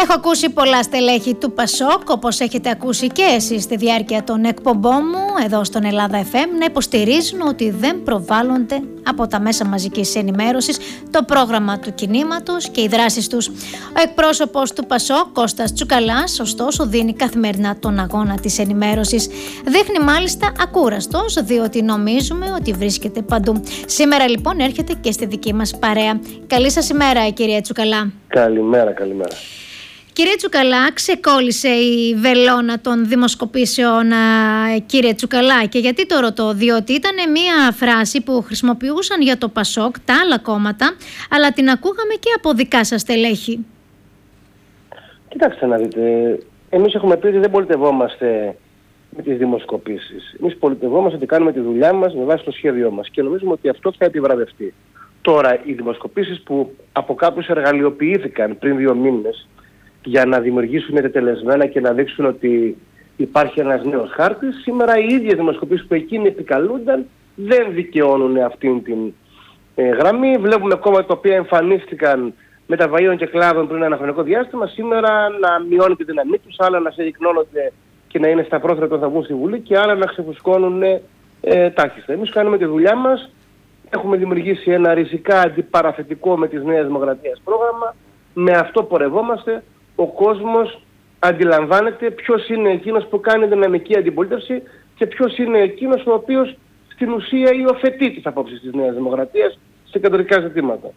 Έχω ακούσει πολλά στελέχη του Πασόκ, όπως έχετε ακούσει και εσείς στη διάρκεια των εκπομπών μου εδώ στον Ελλάδα FM, να υποστηρίζουν ότι δεν προβάλλονται από τα μέσα μαζικής ενημέρωσης το πρόγραμμα του κινήματος και οι δράσεις τους. Ο εκπρόσωπος του Πασόκ, Κώστας Τσουκαλάς, ωστόσο δίνει καθημερινά τον αγώνα της ενημέρωσης. Δείχνει μάλιστα ακούραστος, διότι νομίζουμε ότι βρίσκεται παντού. Σήμερα λοιπόν έρχεται και στη δική μας παρέα. Καλή σας ημέρα, κύριε Τσουκαλά. Καλημέρα. Κύριε Τσουκαλά, ξεκόλλησε η βελόνα των δημοσκοπήσεων, κύριε Τσουκαλά, και γιατί το ρωτώ? Διότι ήταν μια φράση που χρησιμοποιούσαν για το Πασόκ τα άλλα κόμματα, αλλά την ακούγαμε και από δικά σας στελέχη. Κοιτάξτε να δείτε, εμείς έχουμε πει ότι δεν πολιτευόμαστε με τις δημοσκοπήσεις. Εμείς πολιτευόμαστε ότι κάνουμε τη δουλειά μας με βάση το σχέδιό μας και νομίζουμε ότι αυτό θα επιβραβευτεί. Τώρα, οι δημοσκοπήσεις που από κάποιους εργαλειοποιήθηκαν πριν 2 μήνες για να δημιουργήσουν τετελεσμένα και να δείξουν ότι υπάρχει ένας νέος χάρτης, σήμερα οι ίδιες δημοσκοπήσεις που εκείνοι επικαλούνταν δεν δικαιώνουν αυτήν την γραμμή. Βλέπουμε κόμματα τα οποία εμφανίστηκαν με τα βαΐων και κλάδων πριν ένα χρονικό διάστημα, σήμερα να μειώνει τη δύναμή τους, άλλα να συρρυκνώνονται και να είναι στα πρόθυρα των θαυμού στη Βουλή και άλλα να ξεφουσκώνουν τάχιστα. Εμείς κάνουμε τη δουλειά μας. Έχουμε δημιουργήσει ένα ριζικά αντιπαραθετικό με της Νέας Δημοκρατίας πρόγραμμα. Με αυτό πορευόμαστε. Ο κόσμος αντιλαμβάνεται ποιος είναι εκείνος που κάνει δυναμική αντιπολίτευση και ποιος είναι εκείνος ο οποίος στην ουσία υιοθετεί τις απόψεις της Νέας Δημοκρατίας σε κεντρικά ζητήματα.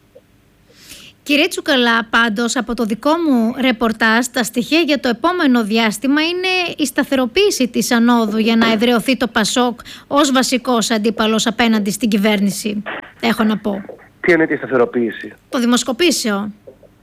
Κύριε Τσουκαλά, πάντως από το δικό μου ρεπορτάζ, τα στοιχεία για το επόμενο διάστημα είναι η σταθεροποίηση της ανόδου για να εδραιωθεί το Πασόκ ως βασικός αντίπαλος απέναντι στην κυβέρνηση, έχω να πω. Τι είναι η σταθεροποίηση? Το δημοσκοπήσεων.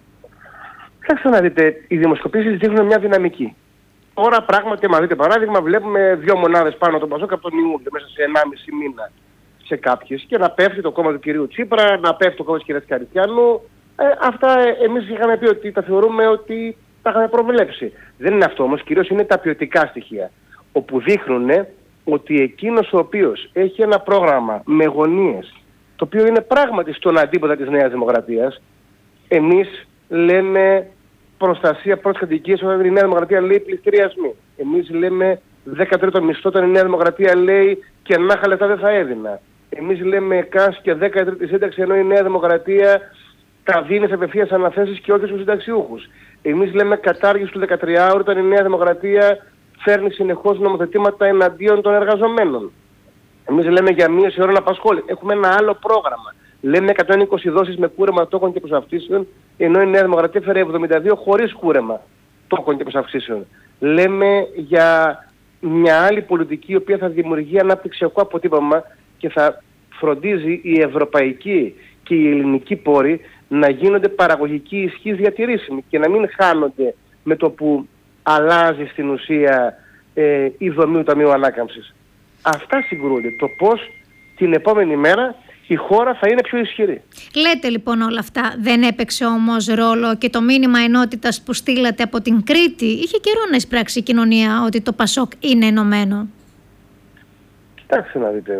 Κοιτάξτε να δείτε, οι δημοσκοπήσεις δείχνουν μια δυναμική. Τώρα πράγματι, μα δείτε παράδειγμα, βλέπουμε 2 μονάδες πάνω τον Πασόκ από τον Ιούλιο, μέσα σε 1,5 μήνα σε κάποιες, και να πέφτει το κόμμα του κυρίου Τσίπρα, να πέφτει το κόμμα της κυρίας Καριστιανού. Αυτά εμείς είχαμε πει ότι τα θεωρούμε ότι τα είχαμε προβλέψει. Δεν είναι αυτό όμως, κυρίως είναι τα ποιοτικά στοιχεία, όπου δείχνουν ότι εκείνος ο οποίος έχει ένα πρόγραμμα με γωνίες, το οποίο είναι πράγματι στον αντίποδα της Νέας Δημοκρατίας, εμείς λέμε προστασία πρώτης κατοικίας όταν η Νέα Δημοκρατία λέει πληστηριασμοί. Εμείς λέμε 13ο μισθό όταν η Νέα Δημοκρατία λέει και νάχα λεφτά δεν θα έδινα. Εμείς λέμε ΚΑΣ και 13η σύνταξη, ενώ η Νέα Δημοκρατία τα δίνει σε απευθείας αναθέσεις και όχι στους συνταξιούχους. Εμείς λέμε κατάργηση του 13ωρου όταν η Νέα Δημοκρατία φέρνει συνεχώς νομοθετήματα εναντίον των εργαζομένων. Εμείς λέμε για μείωση ώρων απασχόλησης. Έχουμε ένα άλλο πρόγραμμα. Λέμε 120 δόσεις με κούρεμα τόκων και προσαυξήσεων, ενώ η Νέα Δημοκρατία φέρει 72 χωρίς κούρεμα τόκων και προσαυξήσεων. Λέμε για μια άλλη πολιτική η οποία θα δημιουργεί αναπτυξιακό αποτύπωμα και θα φροντίζει η ευρωπαϊκή και η ελληνική πόροι να γίνονται παραγωγική ισχύς διατηρήσιμοι και να μην χάνονται με το που αλλάζει στην ουσία η δομή του Ταμείου Ανάκαμψης. Αυτά συγκρούνται. Το πώς την επόμενη μέρα η χώρα θα είναι πιο ισχυρή. Λέτε λοιπόν όλα αυτά. Δεν έπαιξε όμως ρόλο και το μήνυμα ενότητας που στείλατε από την Κρήτη? Είχε καιρό να εισπράξει η κοινωνία ότι το Πασόκ είναι ενωμένο. Κοιτάξτε να δείτε.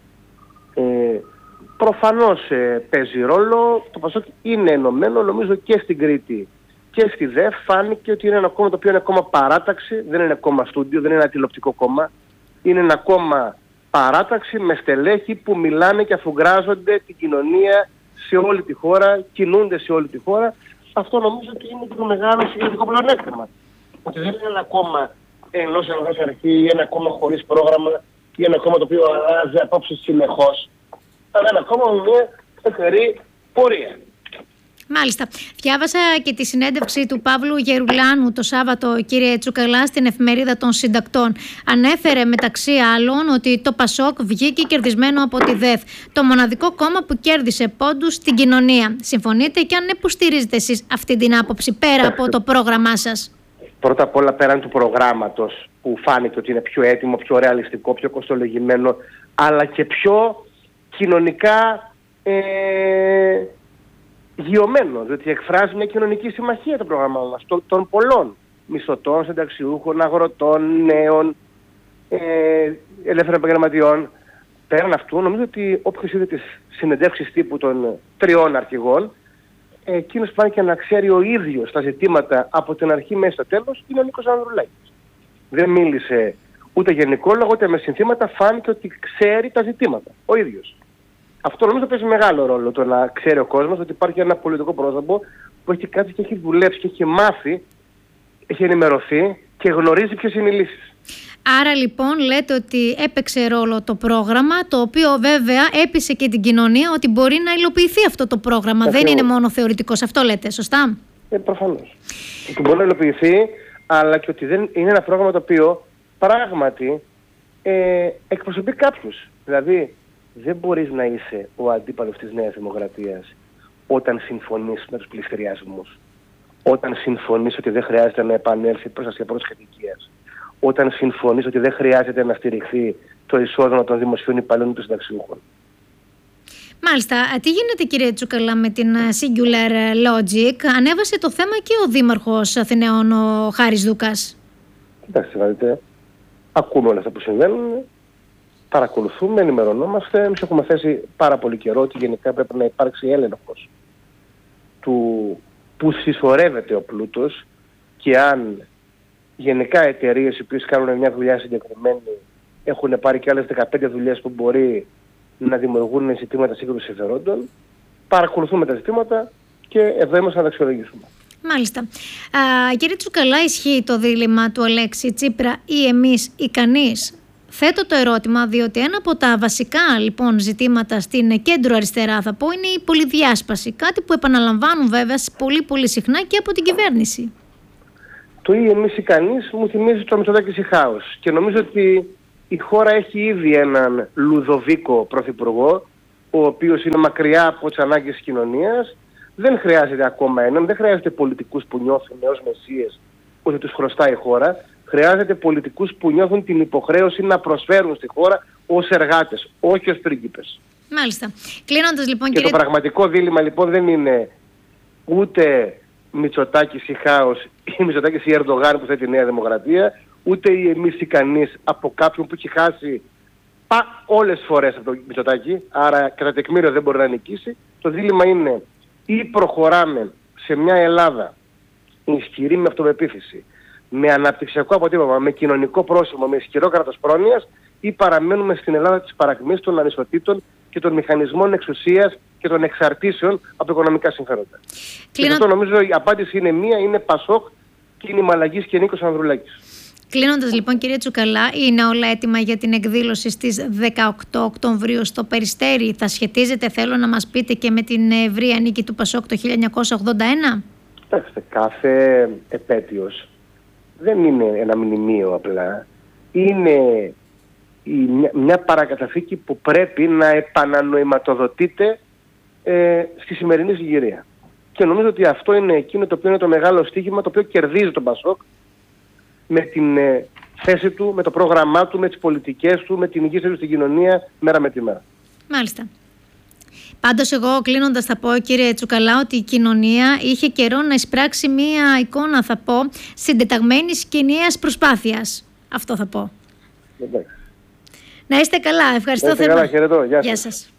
Προφανώς παίζει ρόλο. Το Πασόκ είναι ενωμένο. Νομίζω και στην Κρήτη και στη ΔΕΦ φάνηκε ότι είναι ένα κόμμα το οποίο είναι κόμμα παράταξη. Δεν είναι κόμμα στούντιο, δεν είναι ένα τηλεοπτικό κόμμα. Είναι ένα κόμμα παράταξη με στελέχη που μιλάνε και αφουγκράζονται την κοινωνία σε όλη τη χώρα, κινούνται σε όλη τη χώρα. Αυτό νομίζω ότι είναι το μεγάλο συγκεκριτικό πλεονέκτημα. Ότι δεν είναι ένα κόμμα ενός αρχή ή ένα κόμμα χωρίς πρόγραμμα ή ένα κόμμα το οποίο αλλάζει απόψεις συνεχώς. Αλλά ένα κόμμα με μια σταθερή πορεία. Μάλιστα. Διάβασα και τη συνέντευξη του Παύλου Γερουλάνου το Σάββατο, κύριε Τσουκαλά, στην Εφημερίδα των Συντακτών. Ανέφερε μεταξύ άλλων ότι το Πασόκ βγήκε κερδισμένο από τη ΔΕΘ, το μοναδικό κόμμα που κέρδισε πόντους στην κοινωνία. Συμφωνείτε, και αν ναι, που στηρίζετε εσείς αυτή την άποψη πέρα από το πρόγραμμά σας? Πρώτα απ' όλα, πέραν του προγράμματος που φάνηκε ότι είναι πιο έτοιμο, πιο ρεαλιστικό, πιο κοστολογημένο, αλλά και πιο κοινωνικά γειωμένο, διότι εκφράζει μια κοινωνική συμμαχία το πρόγραμμά μας των πολλών μισθωτών, συνταξιούχων, αγροτών, νέων, ελεύθερων επαγγελματιών. Πέραν αυτού, νομίζω ότι όποιος είδε τις συνεντεύξεις τύπου των 3 αρχηγών, εκείνος που φάνηκε να ξέρει ο ίδιος τα ζητήματα από την αρχή μέχρι το τέλος είναι ο Νίκος Ανδρουλάκης. Δεν μίλησε ούτε γενικόλογο ούτε με συνθήματα, φάνηκε ότι ξέρει τα ζητήματα ο ίδιος. Αυτό νομίζω παίζει μεγάλο ρόλο, το να ξέρει ο κόσμος ότι υπάρχει ένα πολιτικό πρόσωπο που έχει κάτσει και έχει δουλέψει και έχει μάθει, έχει ενημερωθεί και γνωρίζει ποιες είναι οι λύσεις. Άρα λοιπόν λέτε ότι έπαιξε ρόλο το πρόγραμμα, το οποίο βέβαια έπεισε και την κοινωνία ότι μπορεί να υλοποιηθεί αυτό το πρόγραμμα. Δεν είναι μόνο θεωρητικό. Αυτό λέτε, σωστά? Προφανώς. Ότι μπορεί να υλοποιηθεί, αλλά και ότι δεν είναι ένα πρόγραμμα το οποίο πράγματι εκπροσωπεί κάποιους. Δηλαδή δεν μπορείς να είσαι ο αντίπαλος της Νέας Δημοκρατίας όταν συμφωνείς με τους πληστηριασμούς, όταν συμφωνείς ότι δεν χρειάζεται να επανέλθει η προστασία πρώτης κατοικίας, όταν συμφωνείς ότι δεν χρειάζεται να στηριχθεί το εισόδημα των δημοσίων υπαλλήλων των συνταξιούχων. Μάλιστα. Τι γίνεται, κύριε Τσουκαλά, με την Singular Logic? Ανέβασε το θέμα και ο Δήμαρχος Αθηναίων, ο Χάρης Δούκας. Κοιτάξτε, δηλαδή, ακούμε όλα αυτά που συμβαίνουν, παρακολουθούμε, ενημερωνόμαστε. Εμείς έχουμε θέσει πάρα πολύ καιρό ότι γενικά πρέπει να υπάρξει έλεγχος του που συσσωρεύεται ο πλούτος και αν γενικά εταιρείες οι οποίες κάνουν μια δουλειά συγκεκριμένη έχουν πάρει και άλλες 15 δουλειές που μπορεί να δημιουργούν ζητήματα σύγκρουσης συμφερόντων. Παρακολουθούμε τα ζητήματα και εδώ είμαστε να τα αξιολογήσουμε. Μάλιστα. Κύριε Τσουκαλά, ισχύει το δίλημμα του Αλέξη Τσίπρα ή εμείς ή κανείς? Θέτω το ερώτημα διότι ένα από τα βασικά λοιπόν ζητήματα στην κέντρο αριστερά θα πω είναι η πολυδιάσπαση. Κάτι που επαναλαμβάνουν βέβαια πολύ συχνά και από την κυβέρνηση. Το ή εμείς ή κανείς μου θυμίζει το Μητσοτάκη χάος. Και νομίζω ότι η χώρα έχει ήδη έναν Λουδοβίκο πρωθυπουργό, ο οποίος είναι μακριά από τις ανάγκες της κοινωνίας. Δεν χρειάζεται ακόμα έναν, δεν χρειάζεται πολιτικούς που νιώθουν ως μεσίες ότι τους χρωστάει η χώρα. Χρειάζεται πολιτικούς που νιώθουν την υποχρέωση να προσφέρουν στη χώρα ως εργάτες, όχι ως πρίγκιπες. Μάλιστα. Κλείνοντας λοιπόν, και το πραγματικό δίλημμα λοιπόν δεν είναι ούτε Μητσοτάκης ή χάος ή Μητσοτάκης ή Ερντογάν που θέτει η Νέα Δημοκρατία, ούτε η εμείς ή κανείς από κάποιον που έχει χάσει όλες τις φορές από το Μητσοτάκη, άρα κατά τεκμήριο δεν μπορεί να νικήσει. Το δίλημμα είναι ή προχωράμε σε μια Ελλάδα ισχυρή με αυτοπεποίθηση, με αναπτυξιακό αποτύπωμα, με κοινωνικό πρόσημο, με ισχυρό κράτος πρόνοιας, ή παραμένουμε στην Ελλάδα της παρακμής των ανισοτήτων και των μηχανισμών εξουσίας και των εξαρτήσεων από οικονομικά συμφέροντα. Και αυτό νομίζω η απάντηση είναι μία, είναι Πασόκ και είναι η Μαλαγής και Νίκος Ανδρουλάκης. Κλείνοντας λοιπόν, κύριε Τσουκαλά, είναι όλα έτοιμα για την εκδήλωση στις 18 Οκτωβρίου στο Περιστέρι? Θα σχετίζεται, θέλω να μας πείτε, και με την ευρεία νίκη του Πασόκ το 1981? Κοιτάξτε, κάθε επέτειος δεν είναι ένα μνημείο απλά. Είναι μια παρακαταθήκη που πρέπει να επανανοηματοδοτείται στη σημερινή συγκυρία. Και νομίζω ότι αυτό είναι εκείνο το οποίο είναι το μεγάλο στοίχημα, το οποίο κερδίζει τον Πασόκ με την θέση του, με το πρόγραμμά του, με τις πολιτικές του, με την υγεία του στην κοινωνία μέρα με τη μέρα. Μάλιστα. Πάντως εγώ κλείνοντας θα πω, κύριε Τσουκαλά, ότι η κοινωνία είχε καιρό να εισπράξει μία εικόνα, θα πω, συντεταγμένης και ενιαίας προσπάθειας. Αυτό θα πω. Εντάξει. Να είστε καλά. Ευχαριστώ θερμά. Καλά, χαιρετώ. Γεια σας.